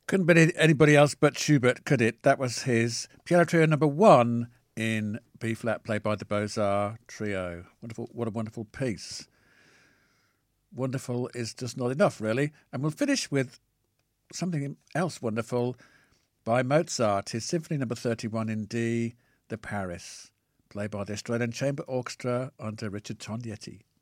Couldn't be anybody else but Schubert, could it? That was his Piano Trio number 1 in B-flat, played by the Beaux-Arts Trio. Wonderful, what a wonderful piece. Wonderful is just not enough, really. And we'll finish with something else wonderful by Mozart, his Symphony number 31 in D, the Paris, played by the Australian Chamber Orchestra under Richard Tognetti.